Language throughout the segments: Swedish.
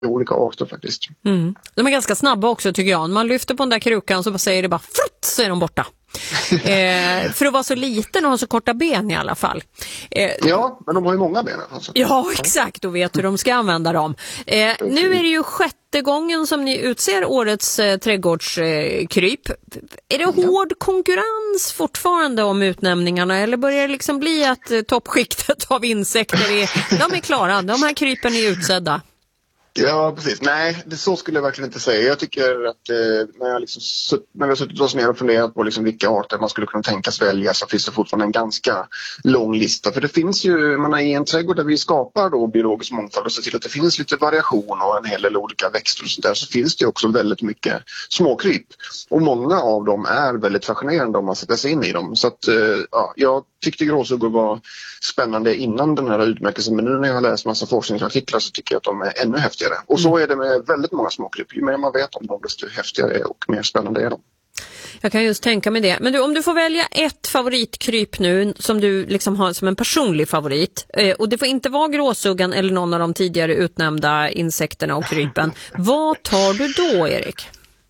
olika arter faktiskt. Mm. De är ganska snabba också tycker jag. När man lyfter på den där krukan så säger det bara frutt, så är de borta. För att vara så liten och ha så korta ben i alla fall. Ja, men de har ju många ben. Alltså. Ja, exakt. Och vet hur de ska använda dem. Nu är det ju 6:e gången som ni utser årets trädgårdskryp. Är det hård konkurrens fortfarande om utnämningarna? Eller börjar det liksom bli att toppskiktet av insekter de är klara? De här krypen är utsedda. Ja, precis. Nej, så skulle jag verkligen inte säga. Jag tycker att när vi har suttit oss ner och funderat på liksom vilka arter man skulle kunna tänkas välja, så finns det fortfarande en ganska lång lista. För det finns ju, man är i en trädgård där vi skapar då biologisk mångfald och ser till att det finns lite variation och en hel del olika växter och sånt där, så finns det också väldigt mycket småkryp. Och många av dem är väldigt fascinerande om man sätter sig in i dem. Så att, jag tyckte gråsuggor var spännande innan den här utmärkelsen, men nu när jag har läst massa forskningsartiklar så tycker jag att de är ännu häftigare. Och så är det med väldigt många småkryp. Ju mer man vet om dem, desto häftigare och mer spännande är de. Jag kan just tänka mig det. Men du, om du får välja ett favoritkryp nu som du liksom har som en personlig favorit, och det får inte vara gråsuggan eller någon av de tidigare utnämnda insekterna och krypen. Vad tar du då, Erik?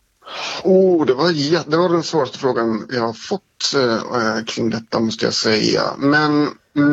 Det var den svåraste frågan jag har fått kring detta, måste jag säga. Men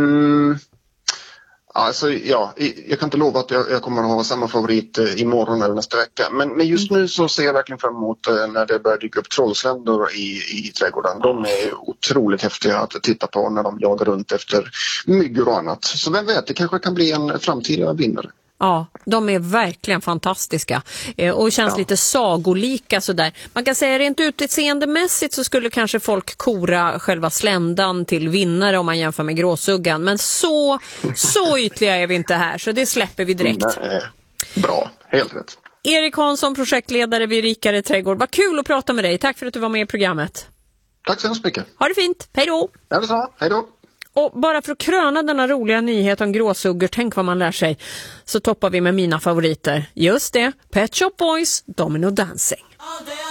jag kan inte lova att jag kommer att ha samma favorit imorgon eller nästa vecka. Men just nu så ser jag verkligen fram emot när det börjar dyka upp trollsländor i trädgården. De är otroligt häftiga att titta på när de jagar runt efter myggor och annat. Så vem vet, det kanske kan bli en framtida vinnare. Ja, de är verkligen fantastiska och känns lite sagolika sådär. Man kan säga rent utseendemässigt så skulle kanske folk kora själva sländan till vinnare om man jämför med gråsuggan. Men så ytliga är vi inte här, så det släpper vi direkt. Nej, bra, helt rätt. Erik Hansson, projektledare vid Rikare trädgård. Vad kul att prata med dig. Tack för att du var med i programmet. Tack så hemskt mycket. Ha det fint. Hej då. Ja, det är så. Hej då. Och bara för att kröna denna roliga nyhet om gråsuggor, tänk vad man lär sig, så toppar vi med mina favoriter. Just det, Pet Shop Boys, Domino Dancing.